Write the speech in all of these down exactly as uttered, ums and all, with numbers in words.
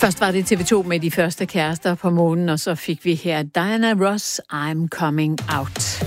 Først var det T V to med de første kærester på månen, og så fik vi her Diana Ross, I'm Coming Out.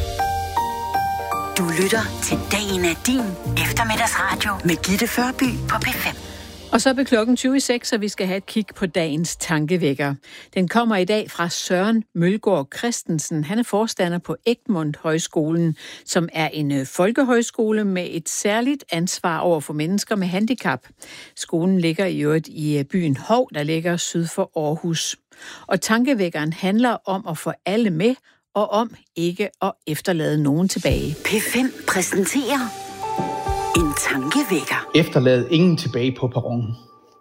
Du lytter til Dagen er din eftermiddagsradio med Gitte Førby på P fem. Og så er klokken tyve i seks, og vi skal have et kig på dagens tankevækker. Den kommer i dag fra Søren Mølgaard Christensen. Han er forstander på Egmont Højskolen, som er en folkehøjskole med et særligt ansvar over for mennesker med handicap. Skolen ligger i øvrigt i byen Hov, der ligger syd for Aarhus. Og tankevækkeren handler om at få alle med, og om ikke at efterlade nogen tilbage. P fem præsenterer en tankevækker. Efterlad ingen tilbage på perronen.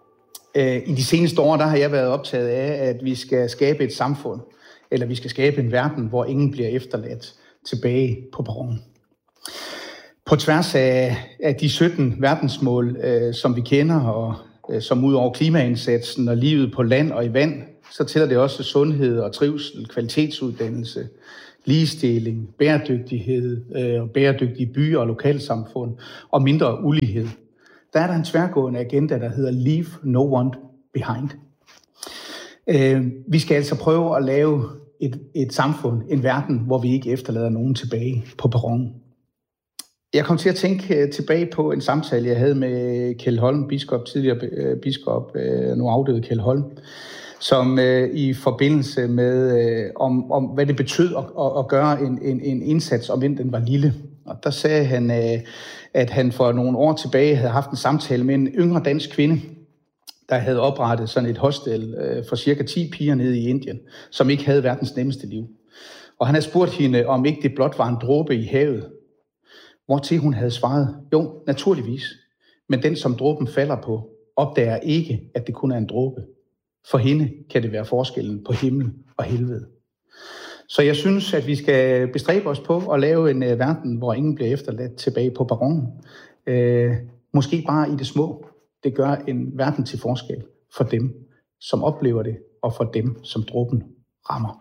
I de seneste år der har jeg været optaget af, at vi skal skabe et samfund, eller vi skal skabe en verden, hvor ingen bliver efterladt tilbage på perronen. På tværs af, af de sytten verdensmål, øh, som vi kender, og øh, som ud over klimaindsatsen og livet på land og i vand, så tæller det også sundhed og trivsel, kvalitetsuddannelse, ligestilling, bæredygtighed, øh, bæredygtige byer og lokalsamfund og mindre ulighed. Der er der en tværgående agenda, der hedder Leave No One Behind. Øh, vi skal altså prøve at lave et, et samfund, en verden, hvor vi ikke efterlader nogen tilbage på perronen. Jeg kom til at tænke tilbage på en samtale, jeg havde med Kjeld Holm, biskop, tidligere biskop, nu afdøde Kjeld Holm, som øh, i forbindelse med, øh, om, om hvad det betød at, at, at gøre en, en, en indsats, om end den var lille. Og der sagde han, øh, at han for nogle år tilbage havde haft en samtale med en yngre dansk kvinde, der havde oprettet sådan et hostel øh, for cirka ti piger nede i Indien, som ikke havde verdens nemmeste liv. Og han havde spurgt hende, om ikke det blot var en dråbe i havet, hvortil hun havde svaret, jo, naturligvis, men den, som dråben falder på, opdager ikke, at det kun er en dråbe. For hende kan det være forskellen på himmel og helvede. Så jeg synes, at vi skal bestræbe os på at lave en uh, verden, hvor ingen bliver efterladt tilbage på perronen. Uh, måske bare i det små. Det gør en verden til forskel for dem, som oplever det, og for dem, som dråben rammer.